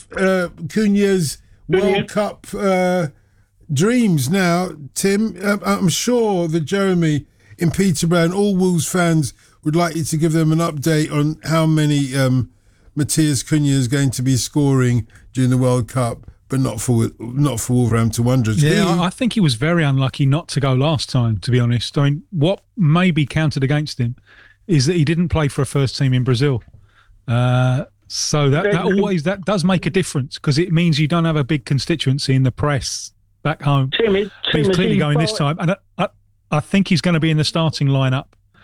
Cunha's World Cup dreams now, Tim? I'm sure that Jeremy in Peterborough and all Wolves fans would like you to give them an update on how many Matheus Cunha is going to be scoring during the World Cup, but not for Wolverhampton Wanderers. Yeah, I think he was very unlucky not to go last time, to be honest. I mean, what maybe counted against him is that he didn't play for a first team in Brazil. So that does make a difference, because it means you don't have a big constituency in the press back home. He's clearly going this time, and I think he's going to be in the starting lineup.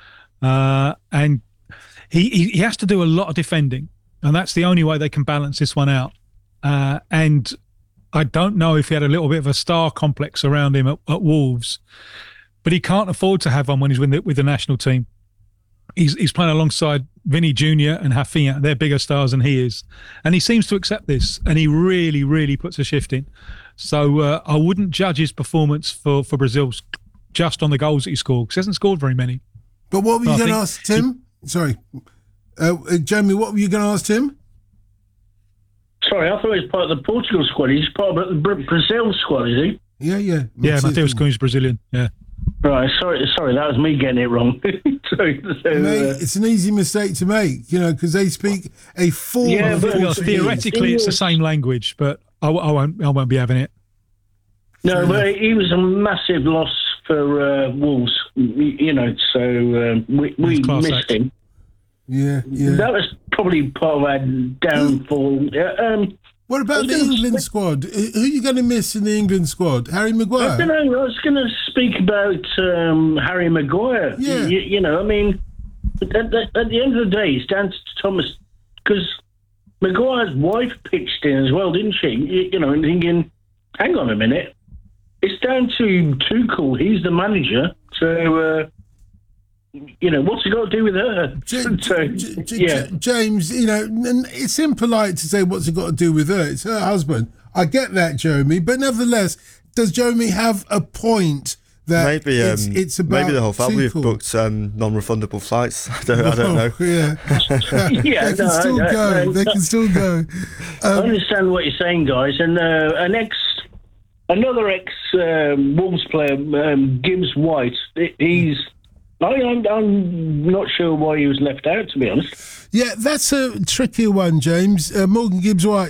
And he has to do a lot of defending, and that's the only way they can balance this one out. And I don't know if he had a little bit of a star complex around him at Wolves, but he can't afford to have one when he's with the national team. He's playing alongside Vinny Jr. and Rafinha. They're bigger stars than he is. And he seems to accept this, and he really, really puts a shift in. So I wouldn't judge his performance for Brazil just on the goals that he scored, because he hasn't scored very many. But what were you going to ask Tim? Sorry. Jeremy, what were you going to ask Tim? Sorry, I thought he was part of the Portugal squad. He's part of the Brazil squad, is he? Yeah. Yeah, Matheus Cunha is Brazilian, yeah. Right, sorry, that was me getting it wrong. Mate, it's an easy mistake to make, because they speak a form of Portuguese. Theoretically, it's the same language, but I won't be having it. No, but he was a massive loss for Wolves, so we missed him. Yeah. That was probably part of our downfall. What about the England squad? Who are you going to miss in the England squad? Harry Maguire? I don't know. I was going to speak about Harry Maguire. Yeah. I mean, at the end of the day, it's down to Thomas, because Maguire's wife pitched in as well, didn't she? And thinking, hang on a minute, it's down to Tuchel. He's the manager, so. What's it got to do with her? James, it's impolite to say what's it got to do with her. It's her husband. I get that, Jeremy, but nevertheless, does Jeremy have a point that maybe it's about maybe the whole family have booked non-refundable flights? I don't know. Yeah, They can still go. I understand what you're saying, guys, and another ex Wolves player, Gibbs White. I'm not sure why he was left out, to be honest. Yeah, that's a trickier one, James. Morgan Gibbs-White,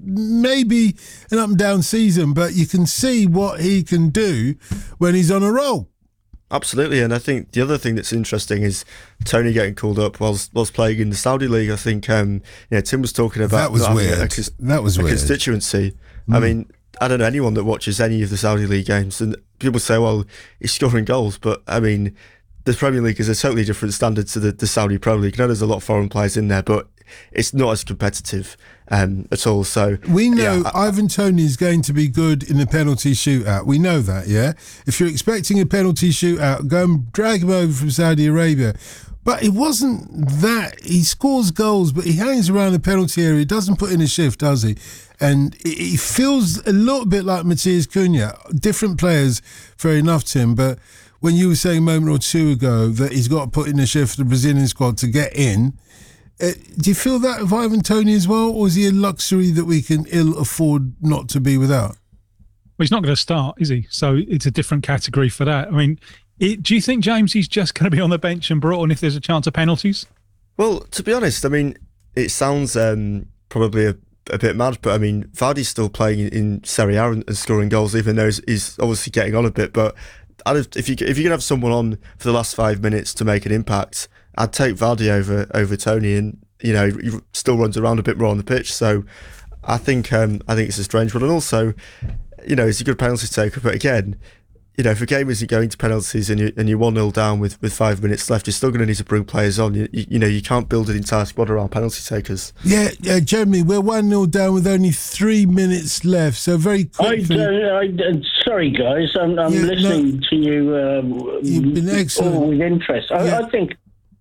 maybe an up-and-down season, but you can see what he can do when he's on a roll. Absolutely, and I think the other thing that's interesting is Tony getting called up whilst playing in the Saudi League. I think Tim was talking about that was weird. That was weird. Constituency. I mean, I don't know anyone that watches any of the Saudi League games, and people say, well, he's scoring goals, but I mean, the Premier League is a totally different standard to the Saudi Pro League. I know there's a lot of foreign players in there, but it's not as competitive at all. So we know Ivan Toney is going to be good in the penalty shootout. We know that, yeah? If you're expecting a penalty shootout, go and drag him over from Saudi Arabia. But it wasn't that. He scores goals, but he hangs around the penalty area. He doesn't put in a shift, does he? And he feels a little bit like Matheus Cunha. Different players, fair enough, Tim, but when you were saying a moment or two ago that he's got to put in a shift for the Brazilian squad to get in, do you feel that of Ivan Toney as well, or is he a luxury that we can ill afford not to be without? Well, he's not going to start, is he? So it's a different category for that. I mean, do you think, James, he's just going to be on the bench and brought on if there's a chance of penalties? Well, to be honest, I mean, it sounds probably a bit mad, but I mean, Vardy's still playing in Serie A and scoring goals, even though he's obviously getting on a bit, but if you can have someone on for the last 5 minutes to make an impact, I'd take Vardy over Tony, and he still runs around a bit more on the pitch. So I think it's a strange one, and also he's a good penalty taker. But again, if a game isn't going to penalties and you're 1-0 down with 5 minutes left, you're still going to need to bring players on. You can't build an entire squad around penalty takers. Yeah, Jeremy, we're 1-0 down with only 3 minutes left, so very quickly. Sorry, guys, I'm listening to you. You've been excellent. All with interest. I think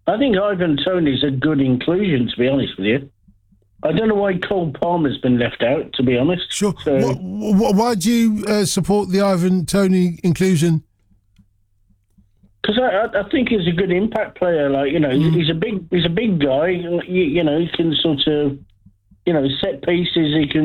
Ivan Toney's a good inclusion, to be honest with you. I don't know why Cole Palmer's been left out, to be honest. Sure. So, why do you support the Ivan Toney inclusion? Because I think he's a good impact player. He's a big guy. He can sort of, set pieces. He can